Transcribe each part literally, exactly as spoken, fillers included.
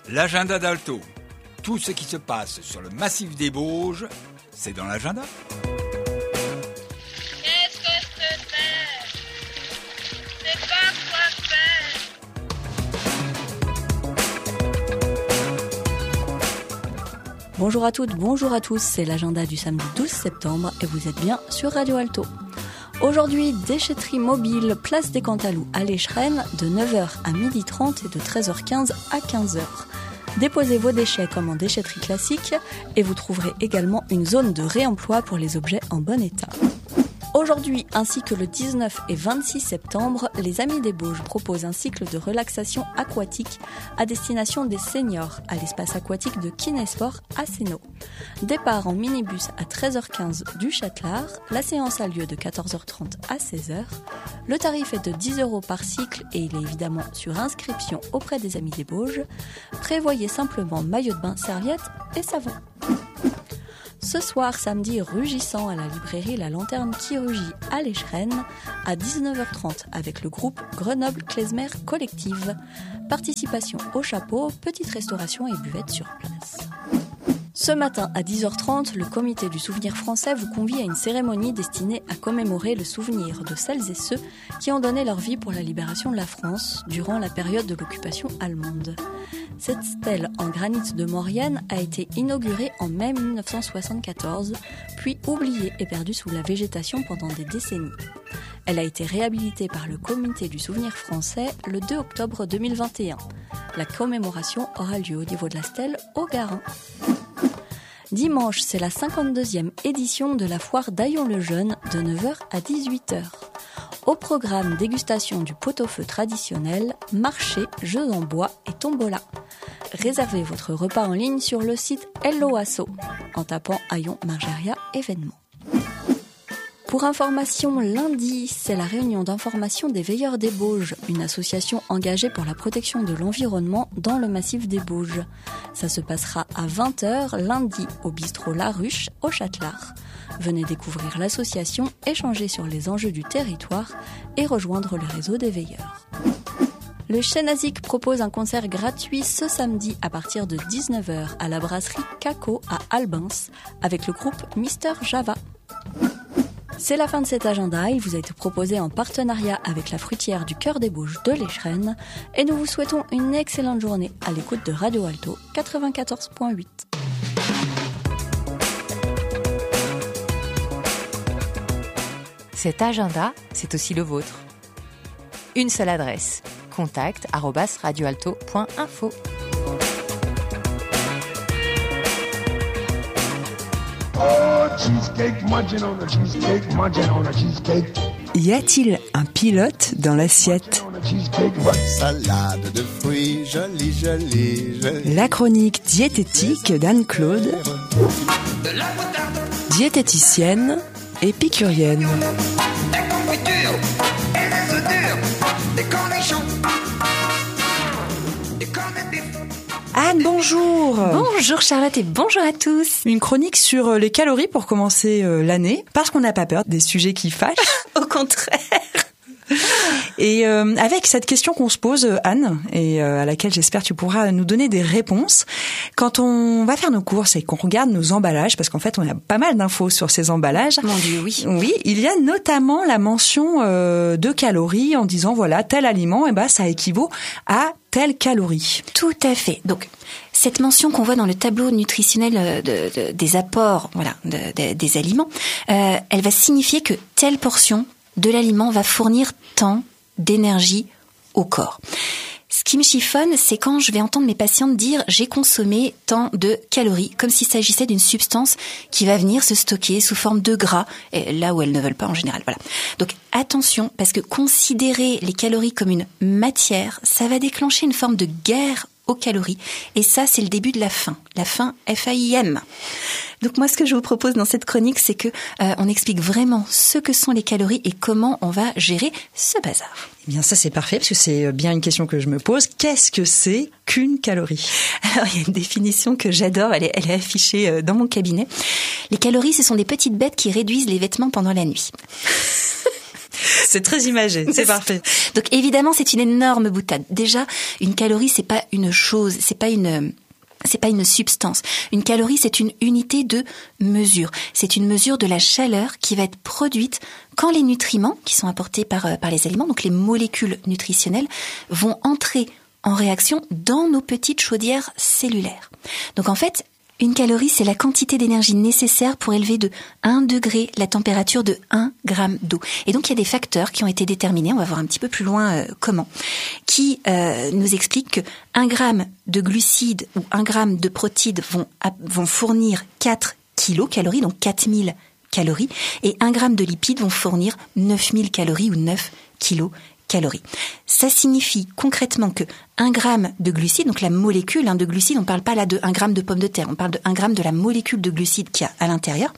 L'agenda d'Alto. Tout ce qui se passe sur le massif des Bauges, c'est dans l'agenda. Qu'est-ce que je te fais? C'est pas quoi faire. Bonjour à toutes, bonjour à tous, c'est l'agenda du samedi douze septembre et vous êtes bien sur Radio Alto. Aujourd'hui, déchetterie mobile, place des Cantalous à l'Échrennes, de neuf heures à midi trente et de treize heures quinze à quinze heures. Déposez vos déchets comme en déchetterie classique et vous trouverez également une zone de réemploi pour les objets en bon état. Aujourd'hui, ainsi que le dix-neuf et vingt-six septembre, les Amis des Bauges proposent un cycle de relaxation aquatique à destination des seniors à l'espace aquatique de Kinesport à Sénaux. Départ en minibus à treize heures quinze du Châtelard, la séance a lieu de quatorze heures trente à seize heures. Le tarif est de dix euros par cycle et il est évidemment sur inscription auprès des Amis des Bauges. Prévoyez simplement maillot de bain, serviette et savon. Ce soir, samedi, rugissant à la librairie La Lanterne qui rugit à l'Échrennes à dix-neuf heures trente avec le groupe Grenoble Klezmer Collective. Participation au chapeau, petite restauration et buvette sur place. Ce matin à dix heures trente, le comité du souvenir français vous convie à une cérémonie destinée à commémorer le souvenir de celles et ceux qui ont donné leur vie pour la libération de la France durant la période de l'occupation allemande. Cette stèle en granit de Maurienne a été inaugurée en mai mille neuf cent soixante-quatorze, puis oubliée et perdue sous la végétation pendant des décennies. Elle a été réhabilitée par le comité du souvenir français le deux octobre deux mille vingt et un. La commémoration aura lieu au niveau de la stèle au Garin. Dimanche, c'est la cinquante-deuxième édition de la foire d'Aillon-le-Jeune de neuf heures à dix-huit heures. Au programme dégustation du pot-au-feu traditionnel, marché, jeux en bois et tombola. Réservez votre repas en ligne sur le site Hello Asso en tapant Aillon Margeria événements. Pour information, lundi, c'est la réunion d'information des Veilleurs des Bauges, une association engagée pour la protection de l'environnement dans le massif des Bauges. Ça se passera à vingt heures lundi au bistrot La Ruche au Châtelard. Venez découvrir l'association, échanger sur les enjeux du territoire et rejoindre le réseau des Veilleurs. Le Chenazik propose un concert gratuit ce samedi à partir de dix-neuf heures à la brasserie Caco à Albins avec le groupe Mister Java. C'est la fin de cet agenda, il vous a été proposé en partenariat avec la fruitière du Cœur des Bauges de l'Échrennes et nous vous souhaitons une excellente journée à l'écoute de Radio Alto quatre-vingt-quatorze point huit. Cet agenda, c'est aussi le vôtre. Une seule adresse, contact arobase radioalto point info. Y a-t-il un pilote dans l'assiette? Salade de fruits, jolie, jolie, jolie. La chronique diététique d'Anne-Claude, diététicienne épicurienne. Des confitures et des œufs durs, des cornichons, des cornets de bif. Anne, bonjour. Bonjour Charlotte et bonjour à tous. Une chronique sur les calories pour commencer l'année, parce qu'on n'a pas peur des sujets qui fâchent. Au contraire. Et euh, avec cette question qu'on se pose, Anne, et euh, à laquelle j'espère tu pourras nous donner des réponses, quand on va faire nos courses et qu'on regarde nos emballages, parce qu'en fait on a pas mal d'infos sur ces emballages. Mon Dieu, oui. Oui, il y a notamment la mention euh, de calories en disant voilà tel aliment, et ben ça équivaut à telle calorie. Tout à fait. Donc cette mention qu'on voit dans le tableau nutritionnel de, de, des apports, voilà, de, de, des aliments, euh, elle va signifier que telle portion de l'aliment va fournir tant d'énergie au corps. Ce qui me chiffonne, c'est quand je vais entendre mes patientes dire « j'ai consommé tant de calories », comme s'il s'agissait d'une substance qui va venir se stocker sous forme de gras, et là où elles ne veulent pas en général. Voilà. Donc attention, parce que considérer les calories comme une matière, ça va déclencher une forme de guerre aux calories. Et ça, c'est le début de la faim. La faim, F A I M. Donc moi, ce que je vous propose dans cette chronique, c'est que euh, on explique vraiment ce que sont les calories et comment on va gérer ce bazar. Eh bien, ça, c'est parfait, parce que c'est bien une question que je me pose. Qu'est-ce que c'est qu'une calorie ? Alors, il y a une définition que j'adore, elle est, elle est affichée dans mon cabinet. Les calories, ce sont des petites bêtes qui réduisent les vêtements pendant la nuit. C'est très imagé, c'est parfait. Donc évidemment, c'est une énorme boutade. Déjà, une calorie, c'est pas une chose, c'est pas une... C'est pas une substance. Une calorie, c'est une unité de mesure. C'est une mesure de la chaleur qui va être produite quand les nutriments qui sont apportés par, par les aliments, donc les molécules nutritionnelles, vont entrer en réaction dans nos petites chaudières cellulaires. Donc en fait, une calorie, c'est la quantité d'énergie nécessaire pour élever de un degré la température de un gramme d'eau. Et donc, il y a des facteurs qui ont été déterminés, on va voir un petit peu plus loin euh, comment, qui euh, nous expliquent que un gramme de glucides ou un gramme de protides vont, vont fournir quatre kilocalories, donc quatre mille calories, et un gramme de lipides vont fournir neuf mille calories ou neuf kilocalories. Calories. Ça signifie concrètement que un gramme de glucides, donc la molécule hein, de glucides, on ne parle pas là de un gramme de pomme de terre, on parle de un gramme de la molécule de glucides qu'il y a à l'intérieur.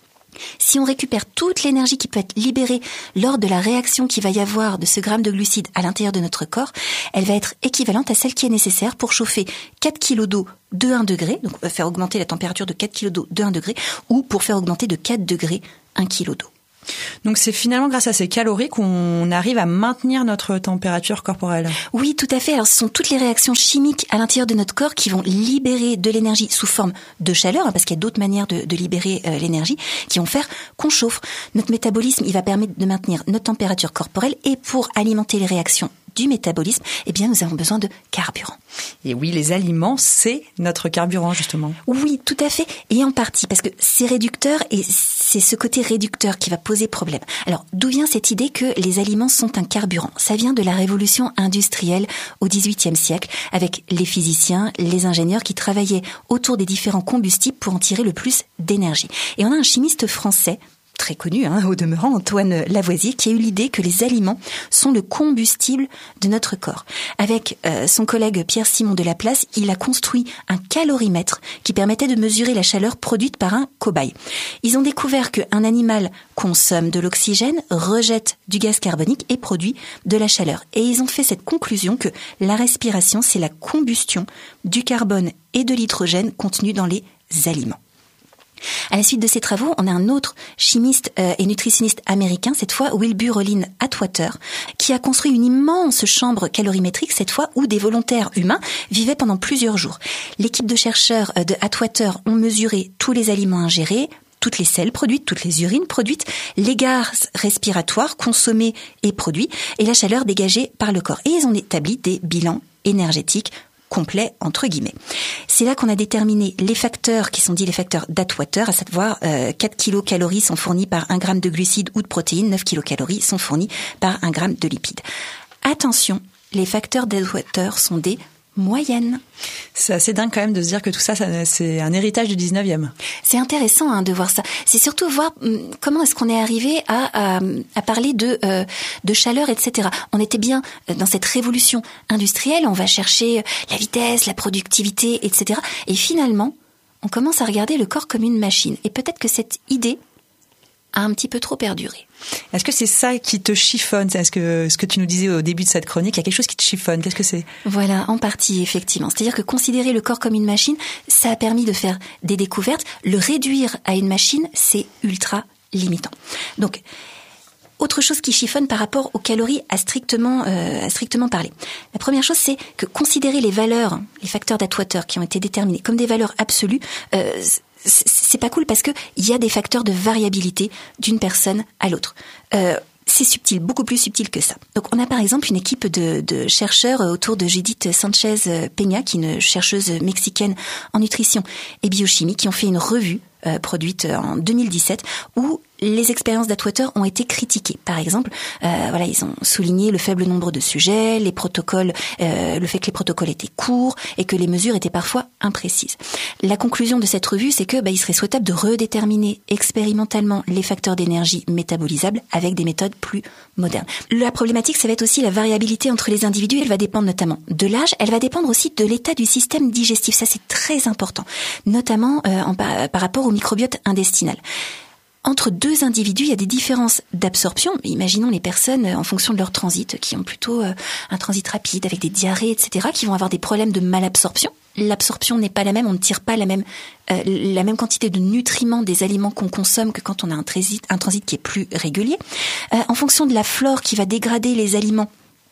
Si on récupère toute l'énergie qui peut être libérée lors de la réaction qu'il va y avoir de ce gramme de glucides à l'intérieur de notre corps, elle va être équivalente à celle qui est nécessaire pour chauffer quatre kilos d'eau de un degré, donc faire augmenter la température de quatre kilos d'eau de un degré, ou pour faire augmenter de quatre degrés un kilo d'eau. Donc c'est finalement grâce à ces calories qu'on arrive à maintenir notre température corporelle. Oui, tout à fait. Alors ce sont toutes les réactions chimiques à l'intérieur de notre corps qui vont libérer de l'énergie sous forme de chaleur, hein, parce qu'il y a d'autres manières de, de libérer euh, l'énergie, qui vont faire qu'on chauffe. Notre métabolisme, il va permettre de maintenir notre température corporelle, et pour alimenter les réactions du métabolisme, eh bien nous avons besoin de carburant. Et oui, les aliments, c'est notre carburant justement. Oui, tout à fait, et en partie, parce que c'est réducteur, et c'est ce côté réducteur qui va poser problème. Alors, d'où vient cette idée que les aliments sont un carburant ? Ça vient de la révolution industrielle au dix-huitième siècle, avec les physiciens, les ingénieurs qui travaillaient autour des différents combustibles pour en tirer le plus d'énergie. Et on a un chimiste français, très connu, hein, au demeurant, Antoine Lavoisier, qui a eu l'idée que les aliments sont le combustible de notre corps. Avec euh, son collègue Pierre-Simon de Laplace, il a construit un calorimètre qui permettait de mesurer la chaleur produite par un cobaye. Ils ont découvert qu'un animal consomme de l'oxygène, rejette du gaz carbonique et produit de la chaleur. Et ils ont fait cette conclusion que la respiration, c'est la combustion du carbone et de l'hydrogène contenus dans les aliments. À la suite de ces travaux, on a un autre chimiste euh, et nutritionniste américain, cette fois Wilbur Olin Atwater, qui a construit une immense chambre calorimétrique, cette fois où des volontaires humains vivaient pendant plusieurs jours. L'équipe de chercheurs euh, de Atwater ont mesuré tous les aliments ingérés, toutes les selles produites, toutes les urines produites, les gaz respiratoires consommés et produits, et la chaleur dégagée par le corps. Et ils ont établi des bilans énergétiques complet entre guillemets. C'est là qu'on a déterminé les facteurs qui sont dits les facteurs d'Atwater, à savoir euh, quatre kilocalories sont fournies par un gramme de glucides ou de protéines, neuf kilocalories sont fournies par un gramme de lipides. Attention, les facteurs d'Atwater sont des moyennes. C'est assez dingue quand même de se dire que tout ça, ça c'est un héritage du dix-neuvième. C'est intéressant hein, de voir ça. C'est surtout voir hum, comment est-ce qu'on est arrivé à, à, à parler de, euh, de chaleur, et cetera. On était bien dans cette révolution industrielle, on va chercher la vitesse, la productivité, et cetera. Et finalement, on commence à regarder le corps comme une machine. Et peut-être que cette idée a un petit peu trop perduré. Est-ce que c'est ça qui te chiffonne ? Est-ce que ce que tu nous disais au début de cette chronique, il y a quelque chose qui te chiffonne ? Qu'est-ce que c'est ? Voilà, en partie, effectivement. C'est-à-dire que considérer le corps comme une machine, ça a permis de faire des découvertes. Le réduire à une machine, c'est ultra limitant. Donc, autre chose qui chiffonne par rapport aux calories à strictement, euh, à strictement parler. La première chose, c'est que considérer les valeurs, les facteurs d'Atwater qui ont été déterminés comme des valeurs absolues, euh, c'est pas cool parce que il y a des facteurs de variabilité d'une personne à l'autre. Euh, c'est subtil, beaucoup plus subtil que ça. Donc on a par exemple une équipe de, de chercheurs autour de Judith Sanchez Peña, qui est une chercheuse mexicaine en nutrition et biochimie, qui ont fait une revue euh, produite en deux mille dix-sept où les expériences d'Atwater ont été critiquées. Par exemple, euh, voilà, ils ont souligné le faible nombre de sujets, les protocoles, euh, le fait que les protocoles étaient courts et que les mesures étaient parfois imprécises. La conclusion de cette revue, c'est que bah, il serait souhaitable de redéterminer expérimentalement les facteurs d'énergie métabolisables avec des méthodes plus modernes. La problématique, ça va être aussi la variabilité entre les individus. Elle va dépendre notamment de l'âge. Elle va dépendre aussi de l'état du système digestif. Ça, c'est très important, notamment euh, en, par, par rapport au microbiote intestinal. entre deux individus, il y a des différences d'absorption. Imaginons les personnes en fonction de leur transit, qui ont plutôt un transit rapide avec des diarrhées, et cetera, qui vont avoir des problèmes de malabsorption. L'absorption n'est pas la même, on ne tire pas la même euh, la même quantité de nutriments des aliments qu'on consomme que quand on a un transit, un transit qui est plus régulier. Euh, en fonction de la flore qui va dégrader les aliments,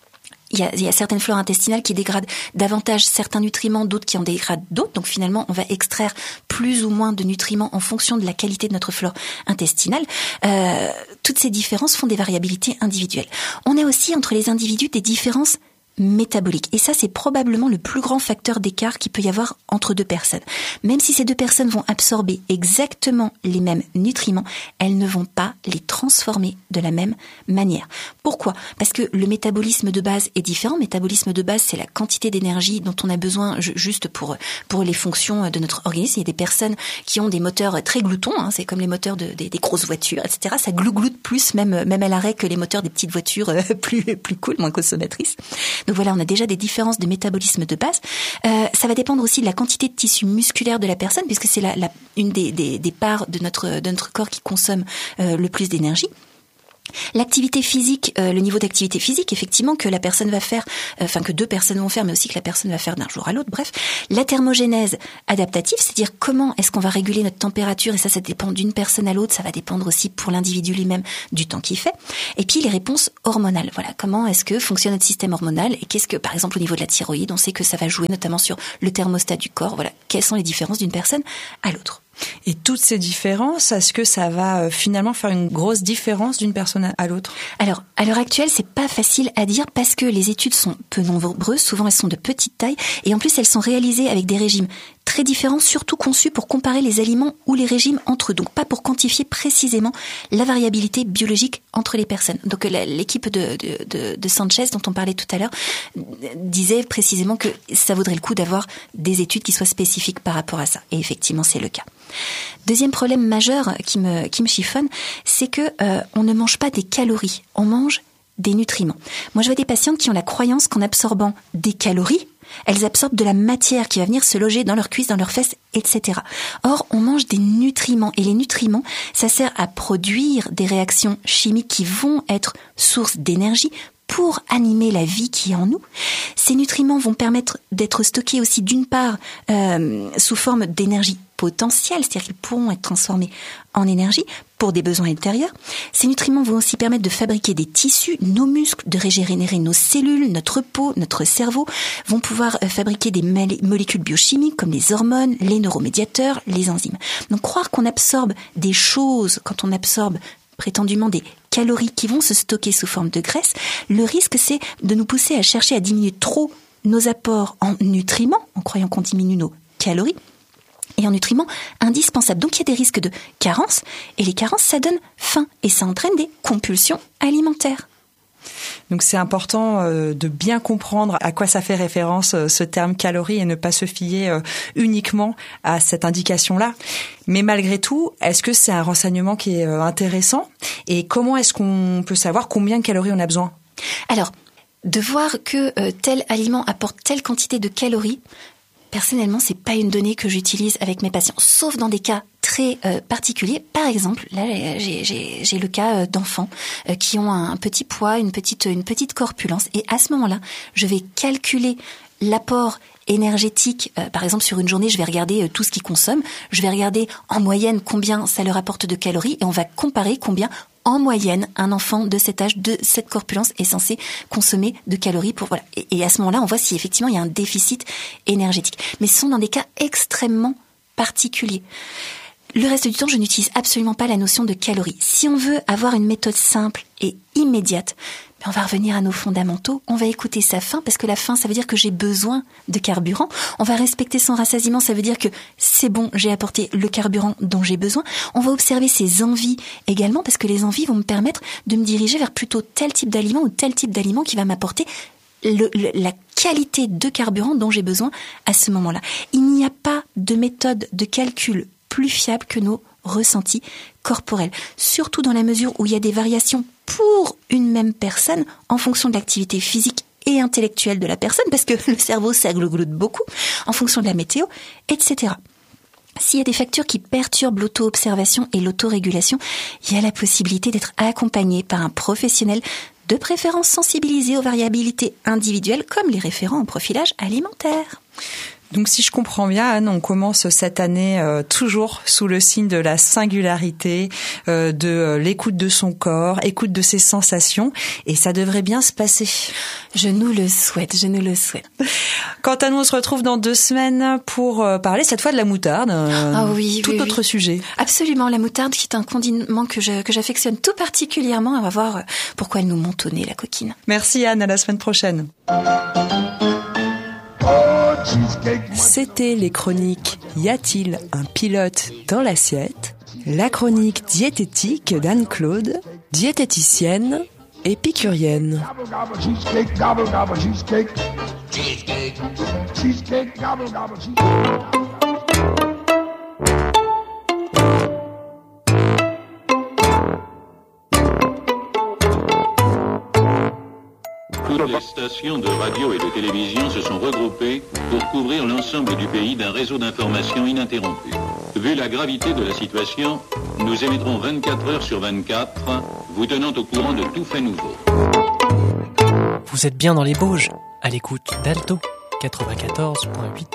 Il y, a, il y a certaines flores intestinales qui dégradent davantage certains nutriments, d'autres qui en dégradent d'autres. Donc finalement, on va extraire plus ou moins de nutriments en fonction de la qualité de notre flore intestinale. Euh, toutes ces différences font des variabilités individuelles. On a aussi entre les individus des différences métabolique. Et ça, c'est probablement le plus grand facteur d'écart qu'il peut y avoir entre deux personnes. Même si ces deux personnes vont absorber exactement les mêmes nutriments, elles ne vont pas les transformer de la même manière. Pourquoi ? Parce que le métabolisme de base est différent. Le métabolisme de base, c'est la quantité d'énergie dont on a besoin juste pour pour les fonctions de notre organisme. Il y a des personnes qui ont des moteurs très gloutons, hein, c'est comme les moteurs de, des, des grosses voitures, et cetera. Ça glougloute plus, même même à l'arrêt, que les moteurs des petites voitures euh, plus plus cool, moins consommatrices. Donc voilà, on a déjà des différences de métabolisme de base. Euh, ça va dépendre aussi de la quantité de tissu musculaire de la personne, puisque c'est la, la, une des, des, des parts de notre, de notre corps qui consomme euh, le plus d'énergie. L'activité physique, euh, le niveau d'activité physique, effectivement, que la personne va faire, euh, enfin que deux personnes vont faire, mais aussi que la personne va faire d'un jour à l'autre, bref. La thermogénèse adaptative, c'est-à-dire comment est-ce qu'on va réguler notre température, et ça, ça dépend d'une personne à l'autre, ça va dépendre aussi pour l'individu lui-même du temps qu'il fait. Et puis les réponses hormonales, voilà, comment est-ce que fonctionne notre système hormonal, et qu'est-ce que, par exemple, au niveau de la thyroïde, on sait que ça va jouer notamment sur le thermostat du corps, voilà, quelles sont les différences d'une personne à l'autre. Et toutes ces différences, est-ce que ça va finalement faire une grosse différence d'une personne à l'autre ? Alors, à l'heure actuelle, c'est pas facile à dire parce que les études sont peu nombreuses, souvent elles sont de petite taille, et en plus elles sont réalisées avec des régimes très différents, surtout conçus pour comparer les aliments ou les régimes entre eux, donc pas pour quantifier précisément la variabilité biologique entre les personnes. Donc l'équipe de, de, de, de Sanchez, dont on parlait tout à l'heure, disait précisément que ça vaudrait le coup d'avoir des études qui soient spécifiques par rapport à ça, et effectivement c'est le cas. Deuxième problème majeur qui me, qui me chiffonne, c'est que euh, on ne mange pas des calories, on mange des nutriments. Moi, je vois des patientes qui ont la croyance qu'en absorbant des calories, elles absorbent de la matière qui va venir se loger dans leurs cuisses, dans leurs fesses, et cetera. Or, on mange des nutriments, et les nutriments, ça sert à produire des réactions chimiques qui vont être source d'énergie pour animer la vie qui est en nous. Ces nutriments vont permettre d'être stockés aussi d'une part euh, sous forme d'énergie potentielle, c'est-à-dire qu'ils pourront être transformés en énergie pour des besoins ultérieurs. Ces nutriments vont aussi permettre de fabriquer des tissus, nos muscles, de régénérer nos cellules, notre peau, notre cerveau, vont pouvoir euh, fabriquer des molécules biochimiques comme les hormones, les neuromédiateurs, les enzymes. Donc croire qu'on absorbe des choses quand on absorbe prétendument des calories qui vont se stocker sous forme de graisse, le risque c'est de nous pousser à chercher à diminuer trop nos apports en nutriments, en croyant qu'on diminue nos calories, et en nutriments indispensables. Donc il y a des risques de carence, et les carences ça donne faim, et ça entraîne des compulsions alimentaires. Donc c'est important euh, de bien comprendre à quoi ça fait référence euh, ce terme calories et ne pas se fier euh, uniquement à cette indication-là. Mais malgré tout, est-ce que c'est un renseignement qui est euh, intéressant ? Et comment est-ce qu'on peut savoir combien de calories on a besoin ? Alors, de voir que euh, tel aliment apporte telle quantité de calories, personnellement, c'est pas une donnée que j'utilise avec mes patients, sauf dans des cas très euh, particuliers. Par exemple, là, j'ai, j'ai, j'ai le cas euh, d'enfants euh, qui ont un petit poids, une petite, une petite corpulence, et à ce moment-là, je vais calculer l'apport énergétique. Euh, par exemple, sur une journée, je vais regarder euh, tout ce qu'ils consomment, je vais regarder en moyenne combien ça leur apporte de calories, et on va comparer combien en moyenne, un enfant de cet âge, de cette corpulence, est censé consommer de calories pour, voilà. Et, et à ce moment-là, on voit si effectivement il y a un déficit énergétique. Mais ce sont dans des cas extrêmement particuliers. Le reste du temps, je n'utilise absolument pas la notion de calories. Si on veut avoir une méthode simple et immédiate, on va revenir à nos fondamentaux, on va écouter sa faim, parce que la faim, ça veut dire que j'ai besoin de carburant. On va respecter son rassasiement, ça veut dire que c'est bon, j'ai apporté le carburant dont j'ai besoin. On va observer ses envies également, parce que les envies vont me permettre de me diriger vers plutôt tel type d'aliment ou tel type d'aliment qui va m'apporter le, le, la qualité de carburant dont j'ai besoin à ce moment-là. Il n'y a pas de méthode de calcul plus fiable que nos ressentis corporels, surtout dans la mesure où il y a des variations pour une même personne en fonction de l'activité physique et intellectuelle de la personne, parce que le cerveau, ça glougloute beaucoup, en fonction de la météo, et cetera. S'il y a des facteurs qui perturbent l'auto-observation et l'autorégulation, il y a la possibilité d'être accompagné par un professionnel, de préférence sensibilisé aux variabilités individuelles comme les référents en profilage alimentaire. Donc si je comprends bien, Anne, on commence cette année euh, toujours sous le signe de la singularité, euh, de euh, l'écoute de son corps, écoute de ses sensations, et ça devrait bien se passer. Je nous le souhaite, je nous le souhaite. Quant à nous, on se retrouve dans deux semaines pour euh, parler cette fois de la moutarde, euh, ah oui, tout oui, autre oui. sujet. Absolument, la moutarde qui est un condiment que je, que j'affectionne tout particulièrement. On va voir pourquoi elle nous monte au nez, la coquine. Merci Anne, à la semaine prochaine. C'était les chroniques Y a-t-il un pilote dans l'assiette? La chronique diététique d'Anne-Claude, diététicienne épicurienne. Toutes les stations de radio et de télévision se sont regroupées pour couvrir l'ensemble du pays d'un réseau d'information ininterrompu. Vu la gravité de la situation, nous émettrons vingt-quatre heures sur vingt-quatre, vous tenant au courant de tout fait nouveau. Vous êtes bien dans les Bauges, à l'écoute d'Alto quatre-vingt-quatorze virgule huit.